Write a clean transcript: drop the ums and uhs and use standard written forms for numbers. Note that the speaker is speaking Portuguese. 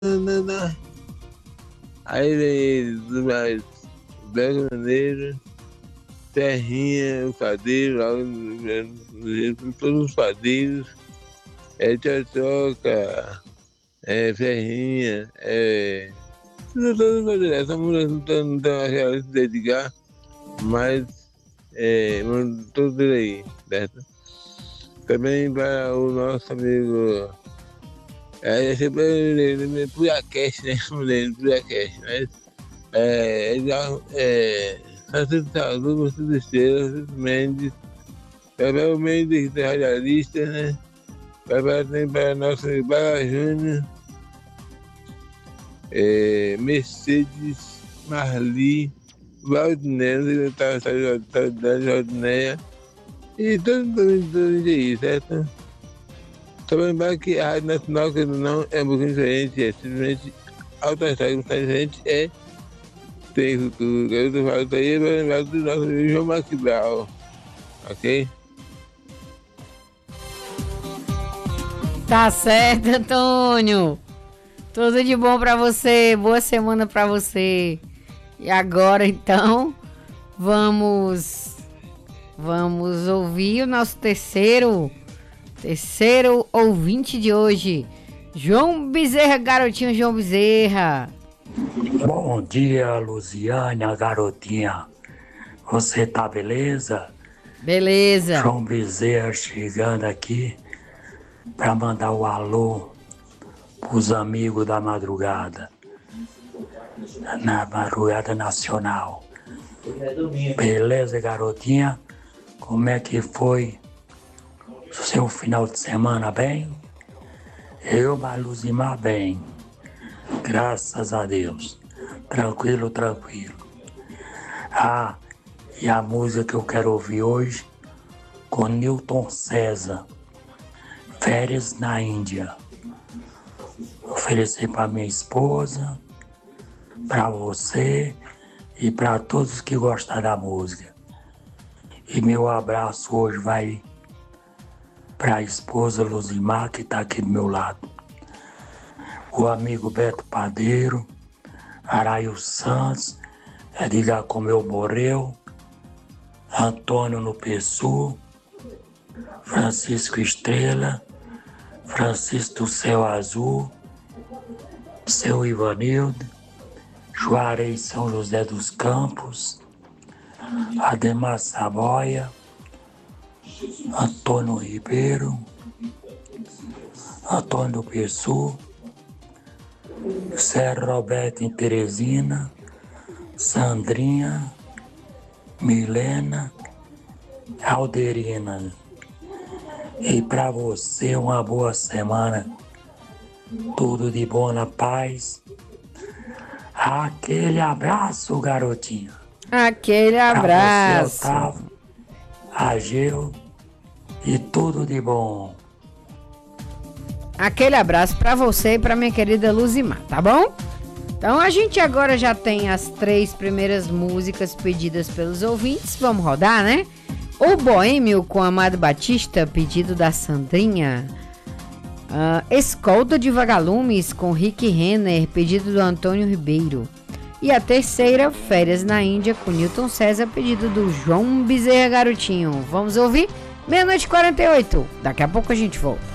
Aí vem ele, do mais Black Maneiro, Terrinha, o padeiro, todos os padeiros, Tchotchoca, Ferrinha, todos os padeiros. Essa música não tem aquela de dedicar, mas todos aí, certo? Também para o nosso amigo. Sempre Puyacast, né? Puyacast, mas Francisco Saldu, Francisco Estrela, Francisco Mendes, Gabriel Mendes, radialista, né? Tem para nosso Bala Júnior, Mercedes, Marli, Valdinello, Valdineia, e todos aí, certo? Só para lembrar que a Rádio Nacional, que não é um pouquinho diferente, é simplesmente alta história, não está diferente, tem futuro. Garoto fala isso aí, vai lembrar do nosso amigo João Maquibral, ok? Tá certo, Antônio. Tudo de bom pra você, boa semana pra você. E agora, então, vamos ouvir o nosso terceiro ouvinte de hoje, João Bezerra, garotinho João Bezerra. Bom dia, Luziane, garotinha. Você tá beleza? Beleza. João Bezerra chegando aqui para mandar o alô pros amigos da madrugada, na madrugada nacional. Beleza, garotinha? Como é que foi seu final de semana, bem? Eu, Luzimar, bem. Graças a Deus. Tranquilo. E a música que eu quero ouvir hoje, com Newton César, Férias na Índia. Oferecer para minha esposa, para você e para todos que gostam da música. E meu abraço hoje vai para a esposa Luzimar, que está aqui do meu lado. O amigo Beto Padeiro, Araio Santos, Edgar Comeu Morreu, Antônio no Pessu, Francisco Estrela, Francisco do Céu Azul, Seu Ivanildo, Juarez São José dos Campos, Ademar Saboia, Antônio Ribeiro, Antônio do Pessu, Sérgio Roberto em Teresina, Sandrinha, Milena, Alderina. E para você uma boa semana, tudo de bom na paz. Aquele abraço, garotinho. Aquele abraço. Pra você, Otávio, Ageu e tudo de bom. Aquele abraço pra você e pra minha querida Luzimar, tá bom? Então a gente agora já tem as 3 primeiras músicas pedidas pelos ouvintes. Vamos rodar, né? O Boêmio com Amado Batista, pedido da Sandrinha. Escolta de Vagalumes com Rick Renner, pedido do Antônio Ribeiro. E a terceira, Férias na Índia com Newton César, pedido do João Bezerra Garotinho. Vamos ouvir? 00:48. Daqui a pouco a gente volta.